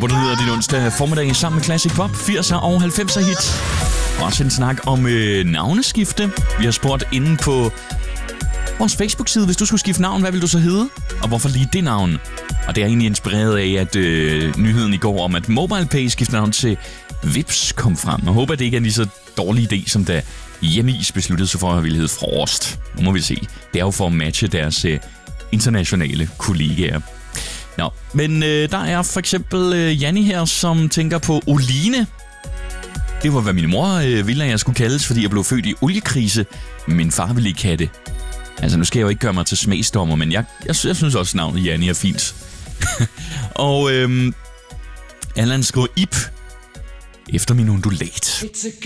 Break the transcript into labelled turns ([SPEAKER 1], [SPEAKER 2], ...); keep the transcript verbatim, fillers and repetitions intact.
[SPEAKER 1] Håber du nyder din onsdag formiddag sammen med Classic Pop, firser og halvfemser hit. Også en snak om øh, navneskifte. Vi har spurgt inde på vores Facebook-side, hvis du skulle skifte navn, hvad vil du så hedde? Og hvorfor lige det navn? Og det er egentlig inspireret af, at øh, nyheden i går om, at MobilePay skiftede navn til Vipps kom frem. Jeg håber, at det ikke er en lige så dårlig idé, som da Hjemmeis besluttede sig for at ville hedde Frost. Nu må vi se. Det er jo for at matche deres øh, internationale kollegaer. Nå, men øh, der er for eksempel øh, Janni her, som tænker på Oline. Det var, hvad min mor øh, ville, at jeg skulle kaldes, fordi jeg blev født i oliekrise. Min far ville ikke have det. Altså, nu skal jeg jo ikke gøre mig til smagsdommer, men jeg, jeg, jeg synes også, navnet Janni er fint. Og øhm, Allan skriver Ip efter min undulat.